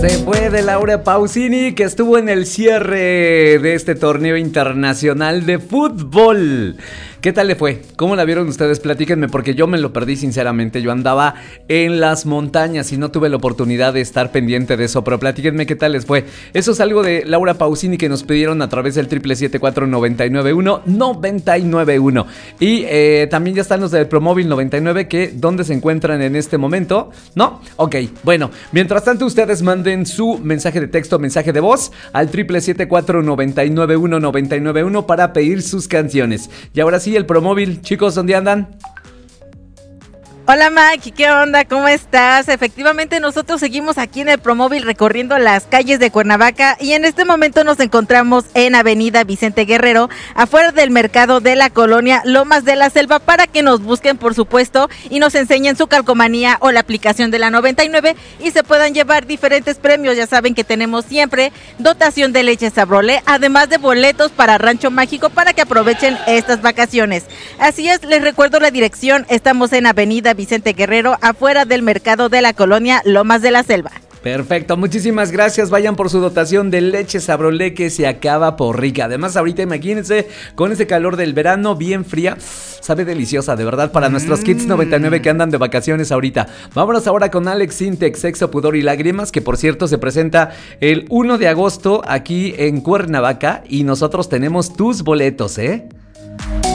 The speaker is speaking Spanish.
Se fue de Laura Pausini, que estuvo en el cierre de este torneo internacional de fútbol. ¿Qué tal le fue? ¿Cómo la vieron ustedes? Platíquenme, porque yo me lo perdí sinceramente. Yo andaba en las montañas y no tuve la oportunidad de estar pendiente de eso. Pero platíquenme qué tal les fue. Eso es algo de Laura Pausini que nos pidieron a través del 777-499-1991. Y también ya están los del Promóvil 99, que ¿dónde se encuentran en este momento? ¿No? Ok, bueno. Mientras tanto, ustedes manden su mensaje de texto, mensaje de voz al 777-499-1991 para pedir sus canciones. Y ahora sí, el Promóvil. Chicos, ¿dónde andan? Hola Mike, ¿qué onda? ¿Cómo estás? Efectivamente nosotros seguimos aquí en el Promóvil recorriendo las calles de Cuernavaca y en este momento nos encontramos en Avenida Vicente Guerrero, afuera del mercado de la colonia Lomas de la Selva, para que nos busquen, por supuesto, y nos enseñen su calcomanía o la aplicación de la 99 y se puedan llevar diferentes premios. Ya saben que tenemos siempre dotación de leche Sabrolé, además de boletos para Rancho Mágico para que aprovechen estas vacaciones. Así es, les recuerdo la dirección, estamos en Avenida Vicente Guerrero, afuera del mercado de la colonia Lomas de la Selva. Perfecto, muchísimas gracias. Vayan por su dotación de leche Sabrolé, que se acaba por rica. Además, ahorita imagínense, con ese calor del verano, bien fría, sabe deliciosa, de verdad, para nuestros Kids 99 que andan de vacaciones ahorita. Vámonos ahora con Alex Sintek, Sexo, Pudor y Lágrimas, que por cierto se presenta el 1 de agosto aquí en Cuernavaca y nosotros tenemos tus boletos, ¿eh?